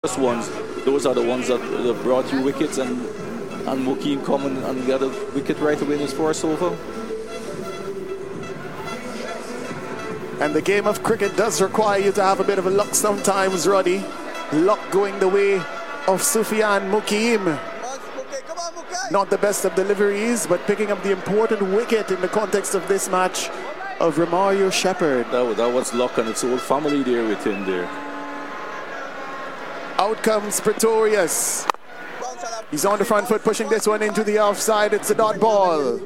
ones, those are the ones that brought you wickets, and Mukim come and got a wicket right away in his first over. And the game of cricket does require you to have a bit of a luck sometimes, Roddy. Luck going the way of Sufyan Mukim. Not the best of deliveries, but picking up the important wicket in the context of this match of Romario Shepherd. That was luck, and its whole family there with him there. Out comes Pretorius. He's on the front foot, pushing this one into the offside. It's a dot ball.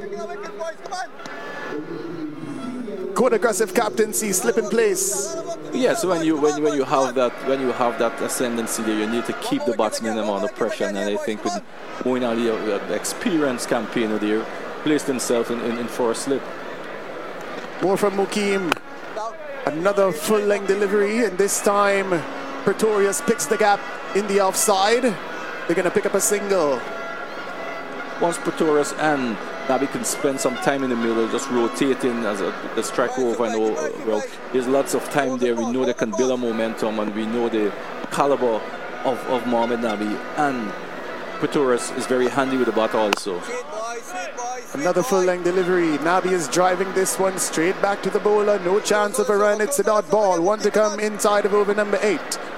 Good aggressive captaincy, slip in place. Yes, when you have that ascendancy there, you need to keep the batsmen under pressure. And I think with Moeen Ali, an experienced campaigner there, placed himself in first slip. More from Mukim. Another full-length delivery, and this time Pretorius picks the gap in the offside. They're going to pick up a single. Once Pretorius and Nabi can spend some time in the middle, just rotating as the strike over, and well, there's lots of time there. We know they can build a momentum, and we know the caliber of Mohamed Nabi, and Pretorius is very handy with the bat also. Another full-length delivery. Nabi is driving this one straight back to the bowler. No chance of a run. It's a dot ball. One to come inside of over number 8.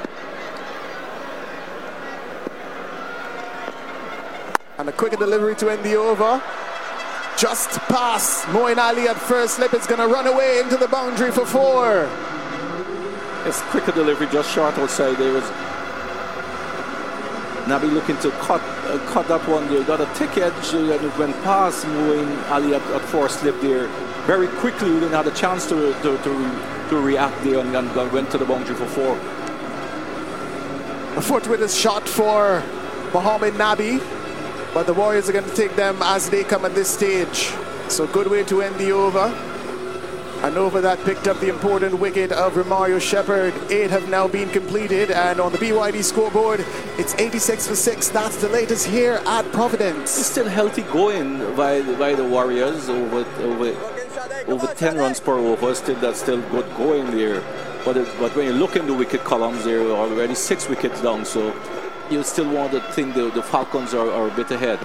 And a quicker delivery to end the over. Just past Moeen Ali at first slip. It's going to run away into the boundary for 4. It's quicker delivery, just short outside there. Nabi looking to cut that one there. Got a thick edge and it went past Moeen Ali at first slip there. Very quickly, we didn't have a chance to react there, and went to the boundary for 4. A foot with a shot for Mohamed Nabi. But the Warriors are going to take them as they come at this stage. So good way to end the over. An over that picked up the important wicket of Romario Shepherd. 8 have now been completed, and on the BYD scoreboard, it's 86 for 6. That's the latest here at Providence. It's still healthy going by the Warriors, over 10 runs per over. That's still good going there. But when you look in the wicket columns, they're already 6 wickets down. So you still want to think the Falcons are a bit ahead.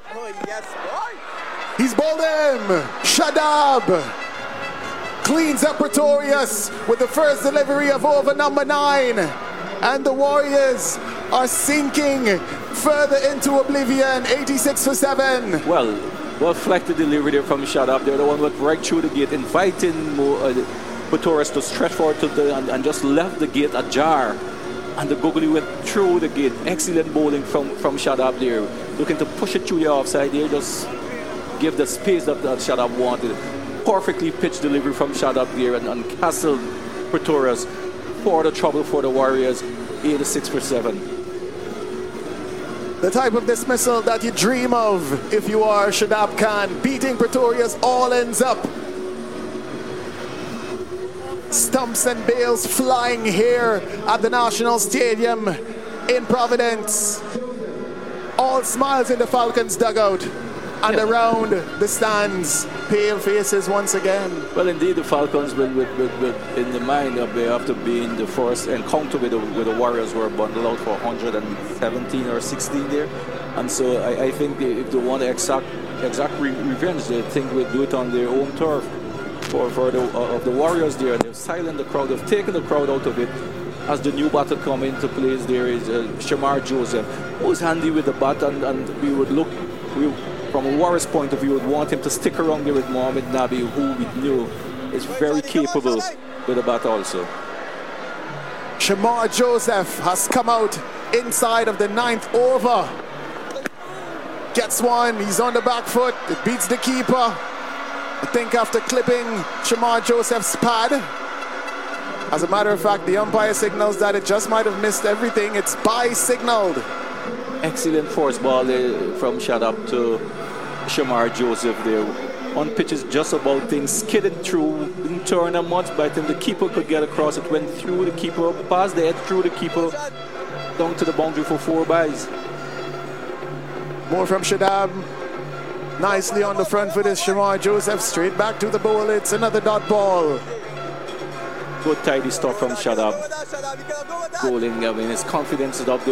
He's bowled him. Shadab cleans up Pretorius with the first delivery of over number 9. And the Warriors are sinking further into oblivion. 86 for 7. Well reflected delivery there from Shadab. They're the one went right through the gate, inviting Pretorius to stretch forward and just left the gate ajar. And the googly went through the gate. Excellent bowling from Shadab there. Looking to push it through the offside there. Just give the space that Shadab wanted. Perfectly pitched delivery from Shadab there, and castled Pretorius for the trouble for the Warriors. 86 for 7. The type of dismissal that you dream of if you are Shadab Khan. Beating Pretorius all ends up. Stumps and bales flying here at the National Stadium in Providence. All smiles in the Falcons dugout, and around the stands, pale faces once again. Well, indeed, the Falcons will in the mind of after being the first encounter with the Warriors were bundled out for 117 or 16 there, and so I think if they want exact revenge, they think we'll do it on their own turf. For the Warriors there, they've silenced the crowd, they've taken the crowd out of it. As the new batter come into place, there is Shamar Joseph, who's handy with the bat, and from a Warriors point of view, would want him to stick around there with Mohamed Nabi, who we knew is very capable with the bat also. Shamar Joseph has come out inside of the 9th over. Gets one, he's on the back foot, it beats the keeper. I think after clipping Shamar Joseph's pad, as a matter of fact, the umpire signals that it just might have missed everything. It's by-signaled. Excellent force ball from Shadab to Shamar Joseph there. On pitches just about things, skidded through, didn't turn that much, but I think the keeper could get across. It went through the keeper, past the head, through the keeper, down to the boundary for 4 byes. More from Shadab. Nicely on the front foot is Shamar Joseph, straight back to the bowl. It's another dot ball. Good tidy stuff from Shadab. Bowling, I mean, his confidence is up there.